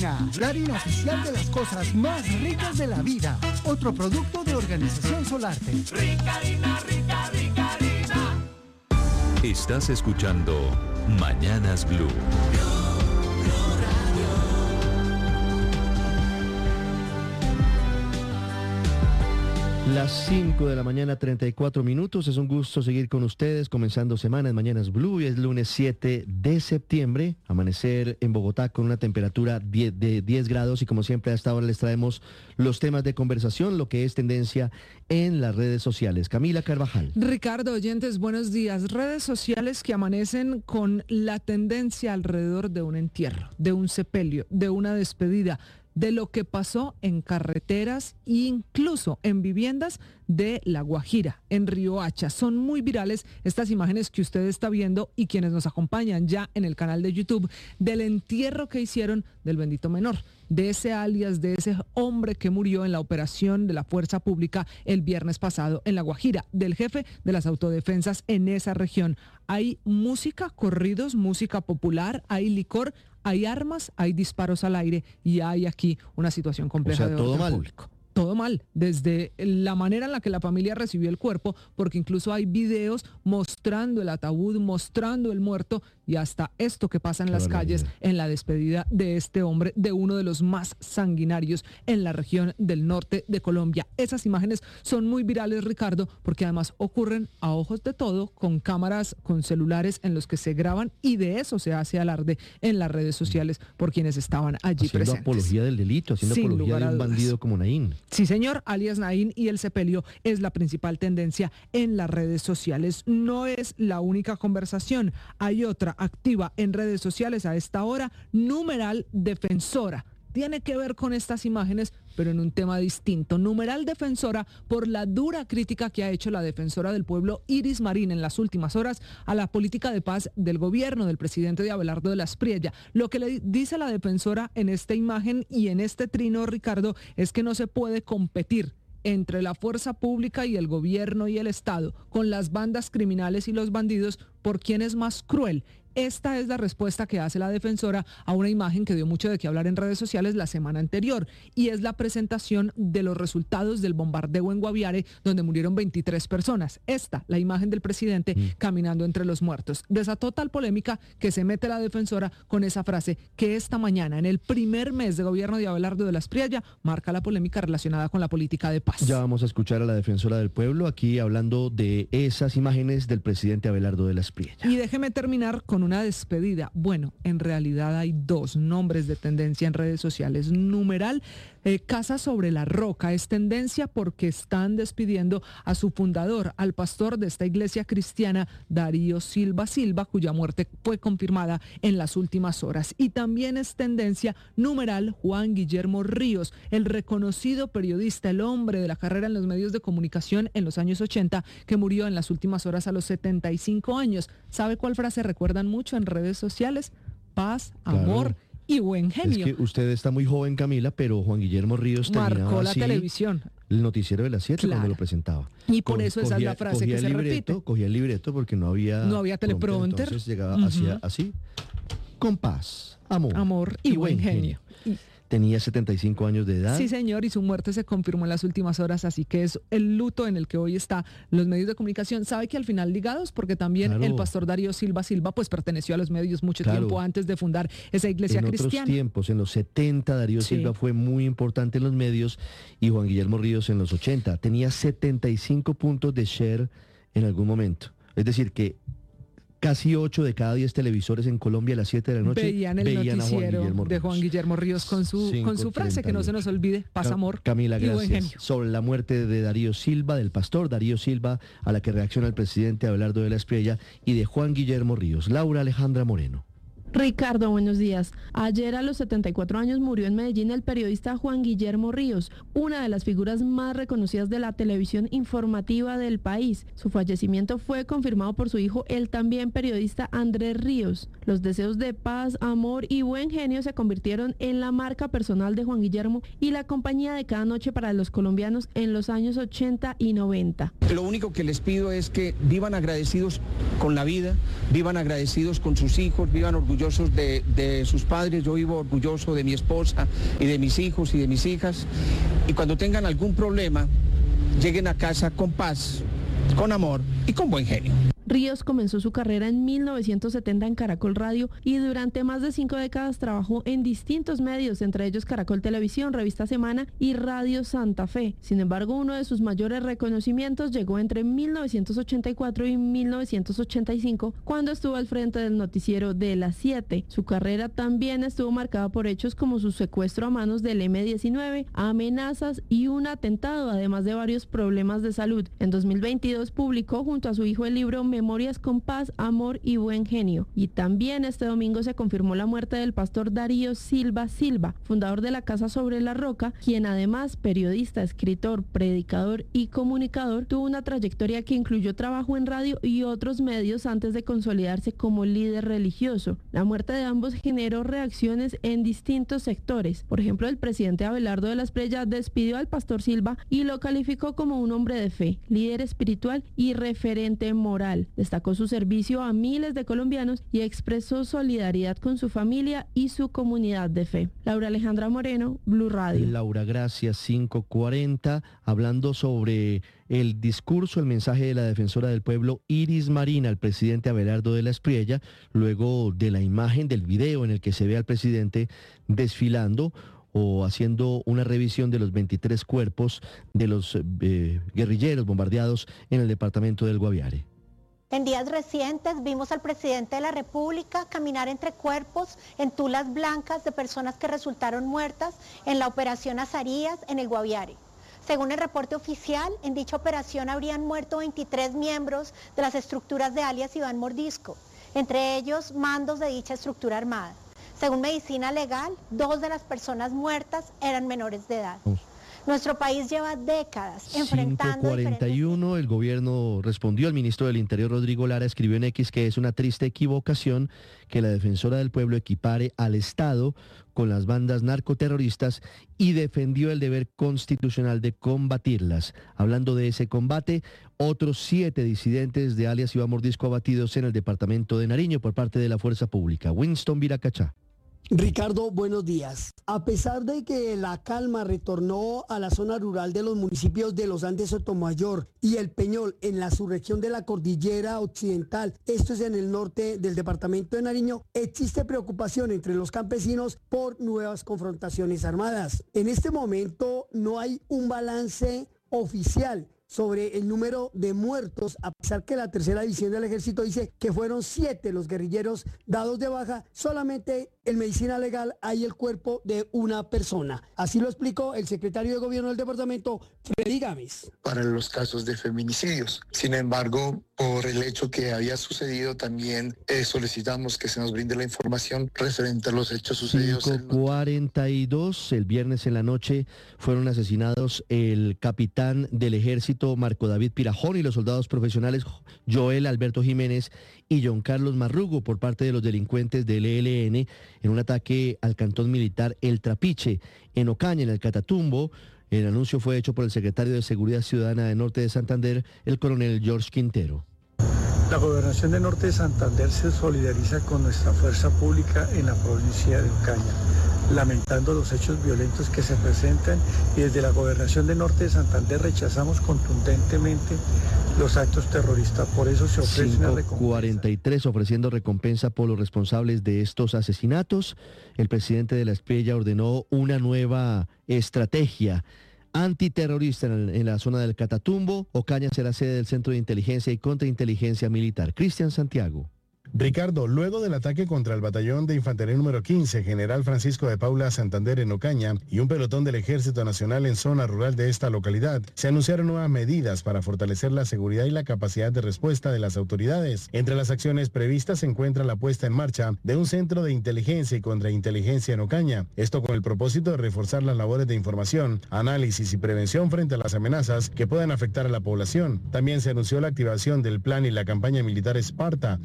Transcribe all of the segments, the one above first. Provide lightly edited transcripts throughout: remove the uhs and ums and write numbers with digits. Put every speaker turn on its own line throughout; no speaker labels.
Ricarina, la harina oficial de las cosas más ricas de la vida. Otro producto de Organización Solarte.
Ricarina, rica, Ricarina.
Estás escuchando Mañanas Blue.
Las 5 de la mañana, 34 minutos. Es un gusto seguir con ustedes, comenzando semana en Mañanas Blue. Y es lunes 7 de septiembre. Amanecer en Bogotá con una temperatura de 10 grados. Y como siempre, a esta hora les traemos los temas de conversación, lo que es tendencia en las redes sociales. Camila Carvajal.
Ricardo, oyentes, buenos días. Redes sociales que amanecen con la tendencia alrededor de un entierro, de un sepelio, de una despedida, de lo que pasó en carreteras e incluso en viviendas de La Guajira, en Riohacha. Son muy virales estas imágenes que usted está viendo y quienes nos acompañan ya en el canal de YouTube del entierro que hicieron del bendito menor, de ese alias, de ese hombre que murió en la operación de la Fuerza Pública el viernes pasado en La Guajira, del jefe de las autodefensas en esa región. Hay música, corridos, música popular, hay licor, hay armas, hay disparos al aire y hay aquí una situación compleja de orden público. Todo mal, desde la manera en la que la familia recibió el cuerpo, porque incluso hay videos mostrando el ataúd, mostrando el muerto y hasta esto que pasa en las calles en la despedida de este hombre, de uno de los más sanguinarios en la región del norte de Colombia. Esas imágenes son muy virales, Ricardo, porque además ocurren a ojos de todo, con cámaras, con celulares en los que se graban y de eso se hace alarde en las redes sociales por quienes estaban allí
haciendo
presentes.
Apología del delito, haciendo
Sin
apología
lugar
de
a
un
dudas.
bandido como Naín.
Sí, señor, alias Naín, y el sepelio es la principal tendencia en las redes sociales. No es la única conversación. Hay otra activa en redes sociales a esta hora, numeral defensora. Tiene que ver con estas imágenes, pero en un tema distinto. Numeral defensora por la dura crítica que ha hecho la defensora del pueblo, Iris Marín, en las últimas horas a la política de paz del gobierno del presidente de Abelardo de la Espriella. Lo que le dice la defensora en esta imagen y en este trino, Ricardo, es que no se puede competir entre la fuerza pública y el gobierno y el Estado, con las bandas criminales y los bandidos, por quién es más cruel. Esta es la respuesta que hace la defensora a una imagen que dio mucho de qué hablar en redes sociales la semana anterior, y es la presentación de los resultados del bombardeo en Guaviare, donde murieron 23 personas. La imagen del presidente caminando entre los muertos. Desató tal polémica que se mete la defensora con esa frase que esta mañana, en el primer mes de gobierno de Abelardo de la Espriella, marca la polémica relacionada con la política de paz.
Ya vamos a escuchar a la defensora del pueblo aquí hablando de esas imágenes del presidente Abelardo de la Espriella.
Y déjeme terminar con una despedida. Bueno, en realidad hay dos nombres de tendencia en redes sociales. Numeral, Casa sobre la Roca. Es tendencia porque están despidiendo a su fundador, al pastor de esta iglesia cristiana, Darío Silva Silva, cuya muerte fue confirmada en las últimas horas. Y también es tendencia, numeral, Juan Guillermo Ríos, el reconocido periodista, el hombre de la carrera en los medios de comunicación en los años 80, que murió en las últimas horas a los 75 años. ¿Sabe cuál frase recuerdan mucho en redes sociales? Paz, amor y buen genio.
Es que usted está muy joven, Camila, pero Juan Guillermo Ríos
marcó la
así
televisión.
El noticiero de las 7 cuando lo presentaba.
Y por eso esa es la frase que se repite.
Cogía el libreto porque no había
teleprompter.
Entonces llegaba hacia así, con paz, amor
y buen genio.
Tenía 75 años de edad.
Sí, señor, y su muerte se confirmó en las últimas horas, así que es el luto en el que hoy está los medios de comunicación. ¿Sabe que al final ligados? Porque también el pastor Darío Silva Silva pues perteneció a los medios mucho tiempo antes de fundar esa iglesia cristiana. En
otros tiempos, en los 70, Darío Silva fue muy importante en los medios y Juan Guillermo Ríos en los 80. Tenía 75 puntos de share en algún momento. Es decir, que casi 8 de cada 10 televisores en Colombia a las 7 de la noche
veían el noticiero de Juan Guillermo Ríos con su frase que no se nos olvide, paz, amor
Camila,
y buen genio.
Sobre la muerte de Darío Silva, del pastor Darío Silva, a la que reacciona el presidente Abelardo de la Espriella, y de Juan Guillermo Ríos. Laura Alejandra Moreno.
Ricardo, buenos días. Ayer a los 74 años murió en Medellín el periodista Juan Guillermo Ríos, una de las figuras más reconocidas de la televisión informativa del país. Su fallecimiento fue confirmado por su hijo, el también periodista Andrés Ríos. Los deseos de paz, amor y buen genio se convirtieron en la marca personal de Juan Guillermo y la compañía de cada noche para los colombianos en los años 80 y 90.
Lo único que les pido es que vivan agradecidos con la vida, vivan agradecidos con sus hijos, vivan orgullosos orgullosos de sus padres, yo vivo orgulloso de mi esposa y de mis hijos y de mis hijas. Y cuando tengan algún problema, lleguen a casa con paz, con amor y con buen genio.
Ríos comenzó su carrera en 1970 en Caracol Radio y durante más de 5 décadas trabajó en distintos medios, entre ellos Caracol Televisión, Revista Semana y Radio Santa Fe. Sin embargo, uno de sus mayores reconocimientos llegó entre 1984 y 1985, cuando estuvo al frente del noticiero de las 7. Su carrera también estuvo marcada por hechos como su secuestro a manos del M-19, amenazas y un atentado, además de varios problemas de salud. En 2022 publicó junto a su hijo el libro Memorias con Paz, Amor y Buen Genio. Y también este domingo se confirmó la muerte del pastor Darío Silva, fundador de la Casa sobre la Roca, quien además periodista, escritor, predicador y comunicador, tuvo una trayectoria que incluyó trabajo en radio y otros medios antes de consolidarse como líder religioso. La muerte de ambos generó reacciones en distintos sectores. Por ejemplo, el presidente Abelardo de la Espriella despidió al pastor Silva y lo calificó como un hombre de fe, líder espiritual y referente moral. Destacó su servicio a miles de colombianos y expresó solidaridad con su familia y su comunidad de fe. Laura Alejandra Moreno, Blue Radio.
Laura, gracias. 5:40, hablando sobre el discurso, el mensaje de la defensora del pueblo Iris Marina al presidente Abelardo de la Espriella, luego de la imagen del video en el que se ve al presidente desfilando o haciendo una revisión de los 23 cuerpos de los guerrilleros bombardeados en el departamento del Guaviare.
En días recientes vimos al presidente de la República caminar entre cuerpos en tulas blancas de personas que resultaron muertas en la operación Azarías en el Guaviare. Según el reporte oficial, en dicha operación habrían muerto 23 miembros de las estructuras de alias Iván Mordisco, entre ellos mandos de dicha estructura armada. Según Medicina Legal, 2 de las personas muertas eran menores de edad. Nuestro país lleva décadas enfrentando...
5:41, el gobierno respondió. El ministro del Interior, Rodrigo Lara, escribió en X que es una triste equivocación que la defensora del pueblo equipare al Estado con las bandas narcoterroristas y defendió el deber constitucional de combatirlas. Hablando de ese combate, otros 7 disidentes de alias Iván Mordisco abatidos en el departamento de Nariño por parte de la fuerza pública. Winston Viracachá.
Ricardo, buenos días. A pesar de que la calma retornó a la zona rural de los municipios de Los Andes, Sotomayor y El Peñol en la subregión de la cordillera occidental, esto es en el norte del departamento de Nariño, existe preocupación entre los campesinos por nuevas confrontaciones armadas. En este momento no hay un balance oficial sobre el número de muertos, a pesar que la tercera división del ejército dice que fueron 7 los guerrilleros dados de baja, solamente en Medicina Legal hay el cuerpo de una persona. Así lo explicó el secretario de Gobierno del departamento, Freddy Gámez.
Para los casos de feminicidios. Sin embargo, por el hecho que había sucedido, también solicitamos que se nos brinde la información referente a los hechos sucedidos.
5:42, el viernes en la noche fueron asesinados el capitán del ejército Marco David Pirajón y los soldados profesionales Joel Alberto Jiménez y John Carlos Marrugo por parte de los delincuentes del ELN en un ataque al cantón militar El Trapiche en Ocaña, en el Catatumbo. El anuncio fue hecho por el secretario de Seguridad Ciudadana de Norte de Santander, el coronel George Quintero.
La Gobernación de Norte de Santander se solidariza con nuestra fuerza pública en la provincia de Ocaña, lamentando los hechos violentos que se presentan, y desde la Gobernación de Norte de Santander rechazamos contundentemente los actos terroristas. Por eso se ofrece una recompensa.
5:43, ofreciendo recompensa por los responsables de estos asesinatos. El presidente de la Espriella ordenó una nueva estrategia antiterrorista en la zona del Catatumbo. Ocaña será sede del Centro de Inteligencia y Contrainteligencia Militar. Cristian Santiago.
Ricardo, luego del ataque contra el batallón de infantería número 15, General Francisco de Paula Santander en Ocaña, y un pelotón del Ejército Nacional en zona rural de esta localidad, se anunciaron nuevas medidas para fortalecer la seguridad y la capacidad de respuesta de las autoridades. Entre las acciones previstas se encuentra la puesta en marcha de un centro de inteligencia y contrainteligencia en Ocaña, esto con el propósito de reforzar las labores de información, análisis y prevención frente a las amenazas que puedan afectar a la población. También se anunció la activación del plan y la campaña militar Esparta como parte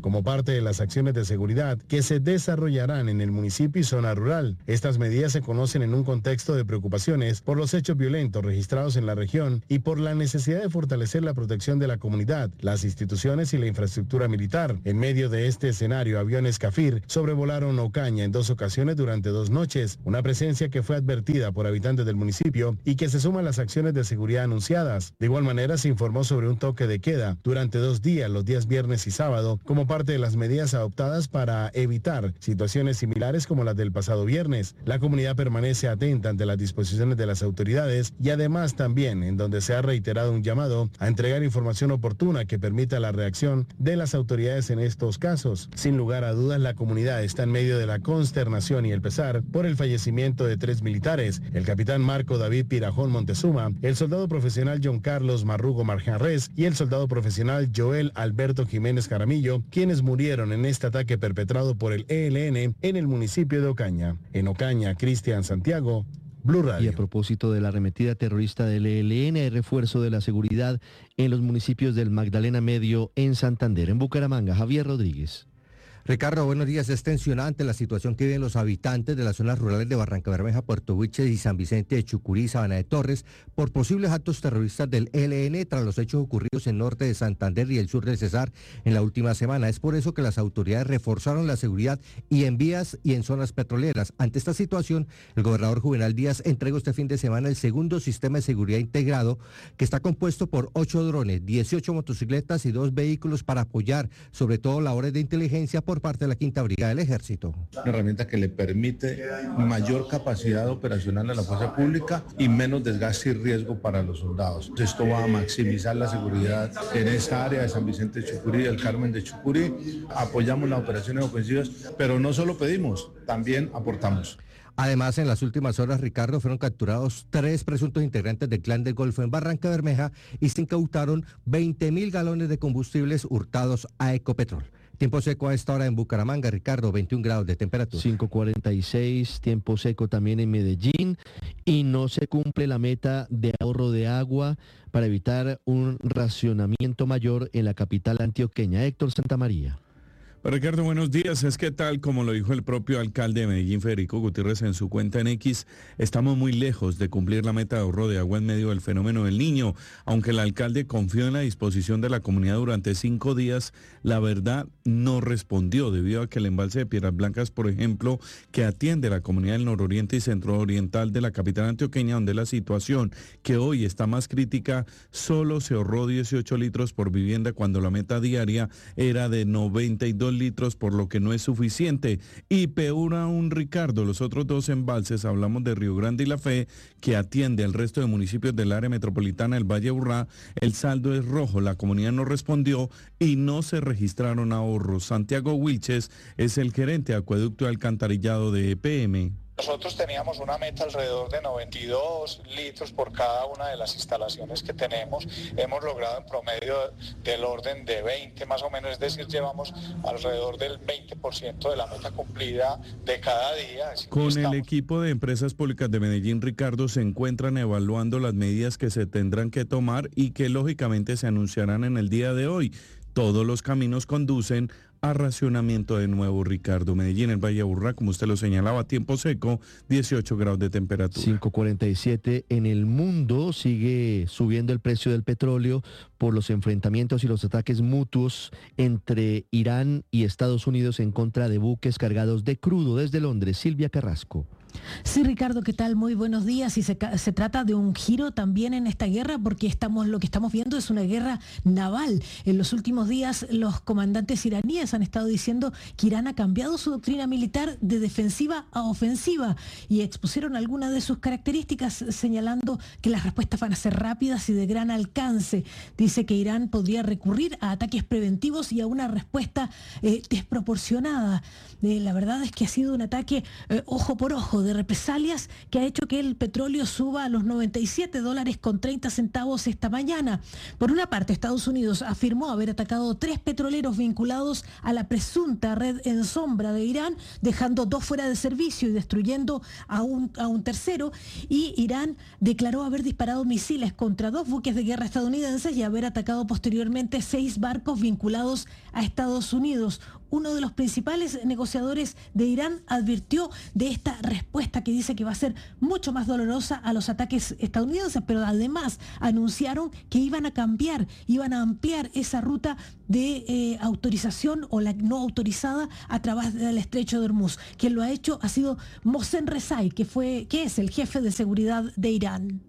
parte de las acciones de seguridad que se desarrollarán en el municipio y zona rural. Estas medidas se conocen en un contexto de preocupaciones por los hechos violentos registrados en la región y por la necesidad de fortalecer la protección de la comunidad, las instituciones y la infraestructura militar. En medio de este escenario, aviones Cafir sobrevolaron Ocaña en 2 ocasiones durante 2 noches, una presencia que fue advertida por habitantes del municipio y que se suma a las acciones de seguridad anunciadas. De igual manera, se informó sobre un toque de queda durante 2 días, los días viernes y sábado, como parte de las medidas adoptadas para evitar situaciones similares como las del pasado viernes. La comunidad permanece atenta ante las disposiciones de las autoridades y además también en donde se ha reiterado un llamado a entregar información oportuna que permita la reacción de las autoridades en estos casos. Sin lugar a dudas, la comunidad está en medio de la consternación y el pesar por el fallecimiento de 3 militares, el capitán Marco David Pirajón Montezuma, el soldado profesional John Carlos Marrugo Marjanres y el soldado profesional Joel Alberto Jiménez Jaramillo, quienes murieron en este ataque perpetrado por el ELN en el municipio de Ocaña. En Ocaña, Cristian Santiago, Blue Radio.
Y a propósito de la arremetida terrorista del ELN, hay refuerzo de la seguridad en los municipios del Magdalena Medio en Santander. En Bucaramanga, Javier Rodríguez.
Ricardo, buenos días. Es tensionante la situación que viven los habitantes de las zonas rurales de Barrancabermeja, Puerto Wilches y San Vicente de Chucurí y Sabana de Torres por posibles actos terroristas del ELN tras los hechos ocurridos en norte de Santander y el sur del Cesar en la última semana. Es por eso que las autoridades reforzaron la seguridad y en vías y en zonas petroleras. Ante esta situación, el gobernador Juvenal Díaz entregó este fin de semana el segundo sistema de seguridad integrado que está compuesto por 8 drones, 18 motocicletas y 2 vehículos para apoyar sobre todo labores de inteligencia por parte de la Quinta Brigada del Ejército.
Una herramienta que le permite mayor capacidad operacional a la fuerza pública y menos desgaste y riesgo para los soldados. Esto va a maximizar la seguridad en esa área de San Vicente de Chucurí, del Carmen de Chucurí. Apoyamos las operaciones ofensivas, pero no solo pedimos, también aportamos.
Además, en las últimas horas, Ricardo, fueron capturados 3 presuntos integrantes del Clan del Golfo en Barrancabermeja y se incautaron 20.000 galones de combustibles hurtados a Ecopetrol. Tiempo seco a esta hora en Bucaramanga, Ricardo, 21 grados de temperatura.
5:46, tiempo seco también en Medellín y no se cumple la meta de ahorro de agua para evitar un racionamiento mayor en la capital antioqueña. Héctor Santamaría.
Ricardo, buenos días. Es que tal como lo dijo el propio alcalde de Medellín, Federico Gutiérrez, en su cuenta en X, estamos muy lejos de cumplir la meta de ahorro de agua en medio del fenómeno del Niño. Aunque el alcalde confió en la disposición de la comunidad durante 5 días, la verdad no respondió debido a que el embalse de Piedras Blancas, por ejemplo, que atiende a la comunidad del nororiente y centro-oriental de la capital antioqueña, donde la situación que hoy está más crítica, solo se ahorró 18 litros por vivienda cuando la meta diaria era de 92 litros, por lo que no es suficiente. Y peor aún, Ricardo, los otros 2 embalses, hablamos de Río Grande y La Fe, que atiende al resto de municipios del área metropolitana del Valle Aburrá, el saldo es rojo, la comunidad no respondió y no se registraron ahorros. Santiago Wilches es el gerente de acueducto y alcantarillado de EPM.
Nosotros teníamos una meta alrededor de 92 litros por cada una de las instalaciones que tenemos. Hemos logrado en promedio del orden de 20 más o menos, es decir, llevamos alrededor del 20% de la meta cumplida de cada día.
Con el equipo de empresas públicas de Medellín, Ricardo, se encuentran evaluando las medidas que se tendrán que tomar y que lógicamente se anunciarán en el día de hoy. Todos los caminos conducen a racionamiento de nuevo, Ricardo. Medellín, el Valle Aburrá, como usted lo señalaba, tiempo seco, 18 grados de temperatura.
5:47, en el mundo sigue subiendo el precio del petróleo por los enfrentamientos y los ataques mutuos entre Irán y Estados Unidos en contra de buques cargados de crudo. Desde Londres, Silvia Carrasco.
Sí, Ricardo, ¿qué tal? Muy buenos días. Y se trata de un giro también en esta guerra porque lo que estamos viendo es una guerra naval. En los últimos días los comandantes iraníes han estado diciendo que Irán ha cambiado su doctrina militar de defensiva a ofensiva y expusieron algunas de sus características señalando que las respuestas van a ser rápidas y de gran alcance. Dice que Irán podría recurrir a ataques preventivos y a una respuesta desproporcionada. La verdad es que ha sido un ataque ojo por ojo de represalias que ha hecho que el petróleo suba a los $97.30 esta mañana. Por una parte, Estados Unidos afirmó haber atacado 3 petroleros vinculados a la presunta red en sombra de Irán, dejando 2 fuera de servicio y destruyendo a un tercero, y Irán declaró haber disparado misiles contra 2 buques de guerra estadounidenses y haber atacado posteriormente 6 barcos vinculados a Estados Unidos. uno de los principales negociadores de Irán, advirtió de esta respuesta que dice que va a ser mucho más dolorosa a los ataques estadounidenses, pero además anunciaron que iban a cambiar, iban a ampliar esa ruta de autorización o la no autorizada a través del estrecho de Hormuz. Quien lo ha hecho ha sido Mohsen Rezai, que es el jefe de seguridad de Irán.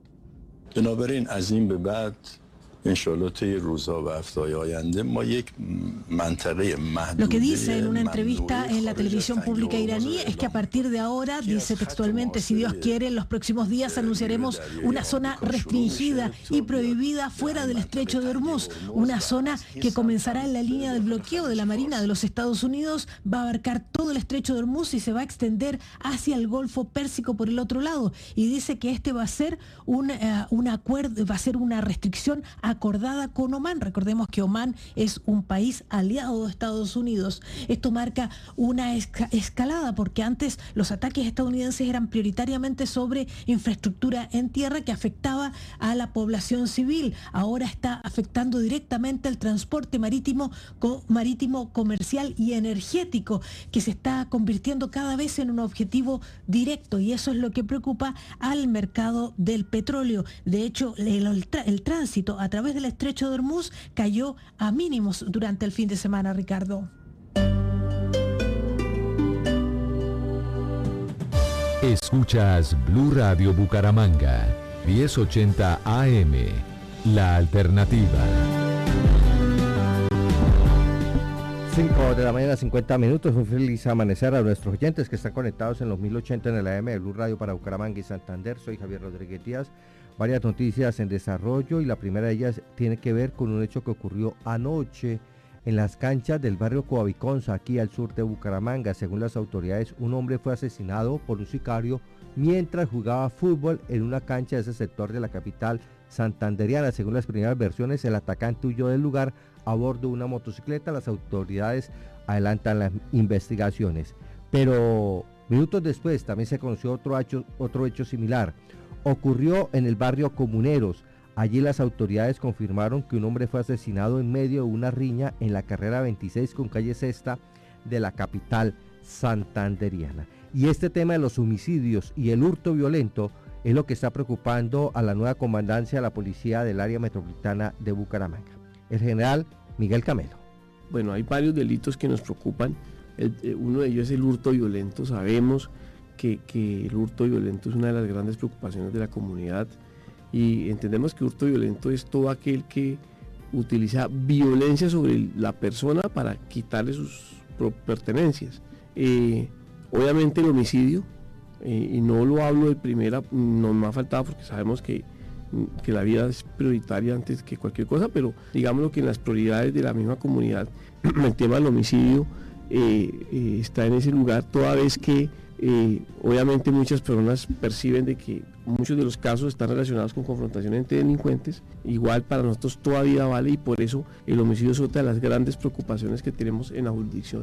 Lo que dice en una entrevista en la televisión pública iraní es que a partir de ahora, dice textualmente, si Dios quiere, en los próximos días anunciaremos una zona restringida y prohibida fuera del estrecho de Hormuz, una zona que comenzará en la línea del bloqueo de la Marina de los Estados Unidos, va a abarcar todo el estrecho de Hormuz y se va a extender hacia el Golfo Pérsico por el otro lado. Y dice que este va a ser un acuerdo, va a ser una restricción acordada con Omán. Recordemos que Omán es un país aliado de Estados Unidos. Esto marca una escalada porque antes los ataques estadounidenses eran prioritariamente sobre infraestructura en tierra que afectaba a la población civil. Ahora está afectando directamente el transporte marítimo, comercial y energético, que se está convirtiendo cada vez en un objetivo directo, y eso es lo que preocupa al mercado del petróleo. De hecho, el tránsito a través del estrecho de Hormuz cayó a mínimos durante el fin de semana, Ricardo.
Escuchas Blue Radio Bucaramanga, 1080 AM, La Alternativa.
5 de la mañana, 50 minutos. Un feliz amanecer a nuestros oyentes que están conectados en los 1080 en el AM de Blue Radio para Bucaramanga y Santander. Soy Javier Rodríguez Díaz. Varias noticias en desarrollo y la primera de ellas tiene que ver con un hecho que ocurrió anoche en las canchas del barrio Coaviconza, aquí al sur de Bucaramanga. Según las autoridades, un hombre fue asesinado por un sicario mientras jugaba fútbol en una cancha de ese sector de la capital santanderiana. Según las primeras versiones, el atacante huyó del lugar a bordo de una motocicleta. Las autoridades adelantan las investigaciones. Pero minutos después también se conoció otro hecho similar. Ocurrió en el barrio Comuneros. Allí las autoridades confirmaron que un hombre fue asesinado en medio de una riña en la carrera 26 con calle Sexta de la capital santanderiana. Y este tema de los homicidios y el hurto violento es lo que está preocupando a la nueva comandancia de la policía del área metropolitana de Bucaramanga. El general Miguel Camelo.
Bueno, hay varios delitos que nos preocupan. Uno de ellos es el hurto violento. Sabemos que el hurto violento es una de las grandes preocupaciones de la comunidad y entendemos que hurto violento es todo aquel que utiliza violencia sobre la persona para quitarle sus pertenencias. Obviamente el homicidio, y no lo hablo de primera, no me ha faltado porque sabemos que la vida es prioritaria antes que cualquier cosa, pero digámoslo que en las prioridades de la misma comunidad el tema del homicidio está en ese lugar, toda vez que obviamente muchas personas perciben de que muchos de los casos están relacionados con confrontación entre delincuentes. Igual para nosotros todavía vale, y por eso el homicidio es otra de las grandes preocupaciones que tenemos en la jurisdicción.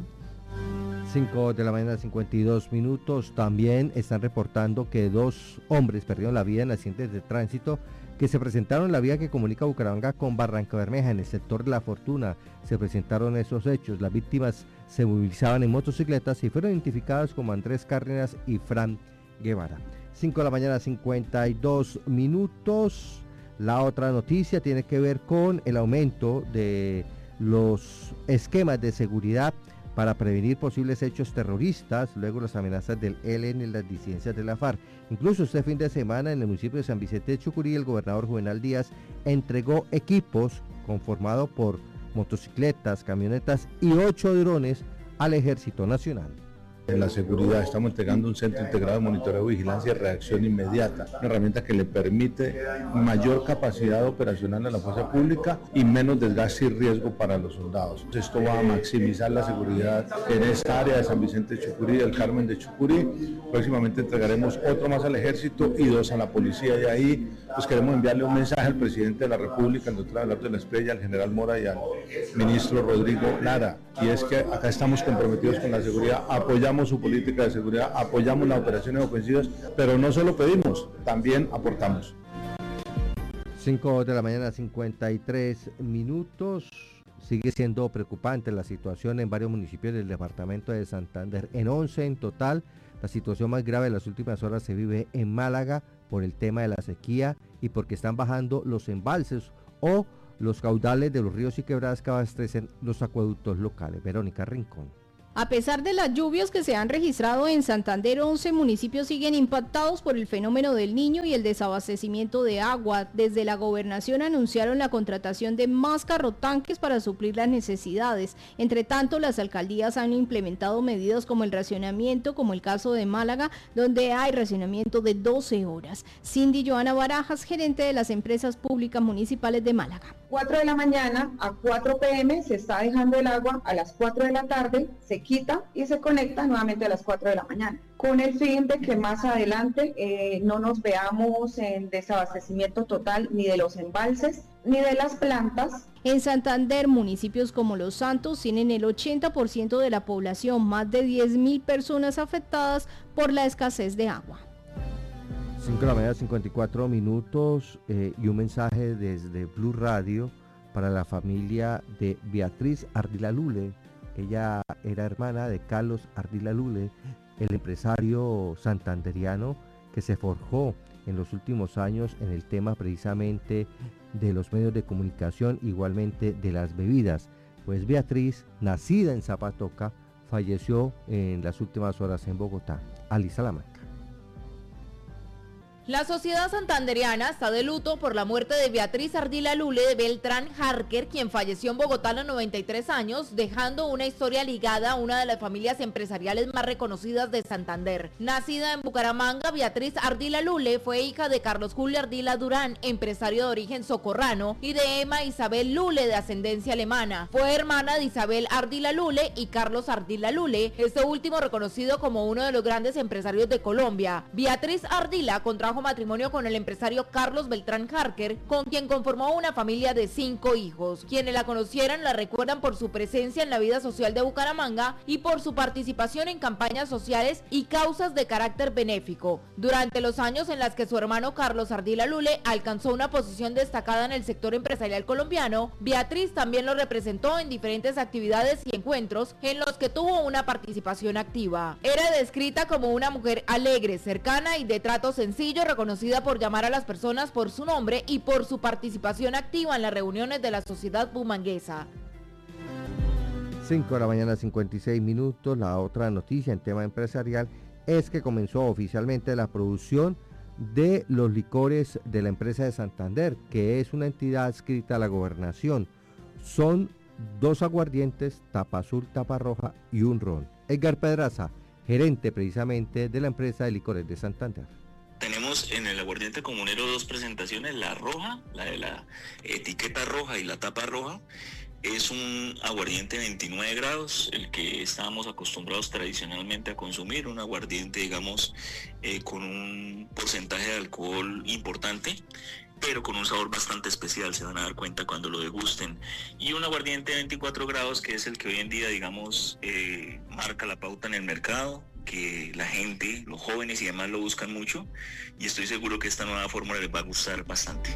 5 de la mañana, 52 minutos. También están reportando que 2 hombres perdieron la vida en accidentes de tránsito que se presentaron en la vía que comunica Bucaramanga con Barrancabermeja, en el sector de La Fortuna. Se presentaron esos hechos. Las víctimas se movilizaban en motocicletas y fueron identificadas como Andrés Cárdenas y Fran Guevara. 5 de la mañana, 52 minutos. La otra noticia tiene que ver con el aumento de los esquemas de seguridad para prevenir posibles hechos terroristas, luego las amenazas del ELN en las disidencias de la FARC. Incluso este fin de semana en el municipio de San Vicente de Chucurí, el gobernador Juvenal Díaz entregó equipos conformados por motocicletas, camionetas y 8 drones al Ejército Nacional.
En la seguridad estamos entregando un centro integrado de monitoreo, vigilancia y reacción inmediata, una herramienta que le permite mayor capacidad operacional a la fuerza pública y menos desgaste y riesgo para los soldados. Esto va a maximizar la seguridad en esta área de San Vicente de Chucurí, del Carmen de Chucurí. Próximamente entregaremos otro más al Ejército y 2 a la policía, y ahí pues queremos enviarle un mensaje al presidente de la República, el doctor Abelardo de la Espriella, al general Mora y al ministro Rodrigo Lara, y es que acá estamos comprometidos con la seguridad, apoyamos su política de seguridad, apoyamos las operaciones ofensivas, pero no solo pedimos, también aportamos.
5 de la mañana, 53 minutos. sigue siendo preocupante la situación en varios municipios del departamento de Santander. En 11 en total, la situación más grave de las últimas horas se vive en Málaga por el tema de la sequía y porque están bajando los embalses o los caudales de los ríos y quebradas que abastecen los acueductos locales. Verónica Rincón.
A pesar de las lluvias que se han registrado en Santander, 11 municipios siguen impactados por el fenómeno del Niño y el desabastecimiento de agua. Desde la gobernación anunciaron la contratación de más carrotanques para suplir las necesidades. Entre tanto, las alcaldías han implementado medidas como el racionamiento, como el caso de Málaga, donde hay racionamiento de 12 horas. Cindy Joana Barajas, gerente de las empresas públicas municipales de Málaga.
4 de la mañana a 4 p.m. se está dejando el agua, a las 4 de la tarde se quita y se conecta nuevamente a las 4 de la mañana, con el fin de que más adelante no nos veamos en desabastecimiento total ni de los embalses ni de las plantas.
En Santander, municipios como Los Santos tienen el 80% de la población, más de 10.000 personas afectadas por la escasez de agua.
5 de la mañana, 54 minutos, y un mensaje desde Blue Radio para la familia de Beatriz Ardila Lule. Ella era hermana de Carlos Ardila Lule, el empresario santanderiano que se forjó en los últimos años en el tema precisamente de los medios de comunicación, igualmente de las bebidas. Pues Beatriz, nacida en Zapatoca, falleció en las últimas horas en Bogotá. Ali Salamanca.
La sociedad santanderiana está de luto por la muerte de Beatriz Ardila Lule de Beltrán Harker, quien falleció en Bogotá a los 93 años, dejando una historia ligada a una de las familias empresariales más reconocidas de Santander. Nacida en Bucaramanga, Beatriz Ardila Lule fue hija de Carlos Julio Ardila Durán, empresario de origen socorrano, y de Emma Isabel Lule, de ascendencia alemana. Fue hermana de Isabel Ardila Lule y Carlos Ardila Lule, este último reconocido como uno de los grandes empresarios de Colombia. Beatriz Ardila contrajo matrimonio con el empresario Carlos Beltrán Harker, con quien conformó una familia de 5 hijos. Quienes la conocieran la recuerdan por su presencia en la vida social de Bucaramanga y por su participación en campañas sociales y causas de carácter benéfico. Durante los años en las que su hermano Carlos Ardila Lule alcanzó una posición destacada en el sector empresarial colombiano, Beatriz también lo representó en diferentes actividades y encuentros en los que tuvo una participación activa. Era descrita como una mujer alegre, cercana y de trato sencillo, reconocida por llamar a las personas por su nombre y por su participación activa en las reuniones de la sociedad bumanguesa.
5 de la mañana, 56 minutos. La otra noticia en tema empresarial es que comenzó oficialmente la producción de los licores de la empresa de Santander, que es una entidad adscrita a la gobernación. Son 2 aguardientes, tapa azul, tapa roja y un ron. Edgar Pedraza, gerente precisamente de la empresa de licores de Santander.
Tenemos en el aguardiente comunero 2 presentaciones, la roja, la de la etiqueta roja y la tapa roja. Es un aguardiente 29 grados, el que estábamos acostumbrados tradicionalmente a consumir, un aguardiente, digamos, con un porcentaje de alcohol importante, pero con un sabor bastante especial, se van a dar cuenta cuando lo degusten. Y un aguardiente de 24 grados, que es el que hoy en día, digamos, marca la pauta en el mercado, que la gente, los jóvenes y demás lo buscan mucho, y estoy seguro que esta nueva fórmula les va a gustar bastante.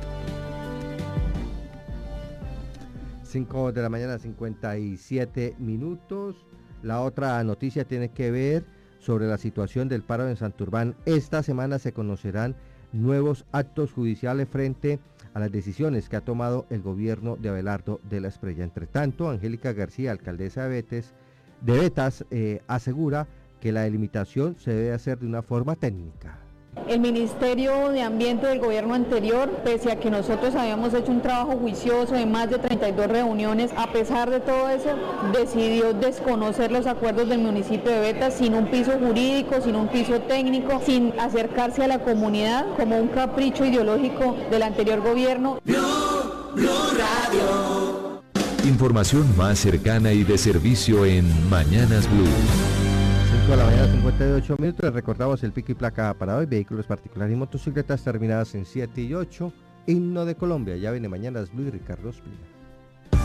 5 de la mañana, 57 minutos. La otra noticia tiene que ver sobre la situación del paro en Santurbán. Esta semana se conocerán nuevos actos judiciales frente a las decisiones que ha tomado el gobierno de Abelardo de la Espriella. Entre tanto, Angélica García, alcaldesa de Betas, asegura que la delimitación se debe hacer de una forma técnica.
El Ministerio de Ambiente del gobierno anterior, pese a que nosotros habíamos hecho un trabajo juicioso de más de 32 reuniones, a pesar de todo eso, decidió desconocer los acuerdos del municipio de Betas sin un piso jurídico, sin un piso técnico, sin acercarse a la comunidad, como un capricho ideológico del anterior gobierno.
Blue Radio.
Información más cercana y de servicio en Mañanas Blue.
5 de la mañana, 58 minutos. Les recordamos el pico y placa para hoy: vehículos particulares y motocicletas terminadas en 7 y 8. Himno de Colombia. Ya viene Mañanas Blue y Ricardo Ospina.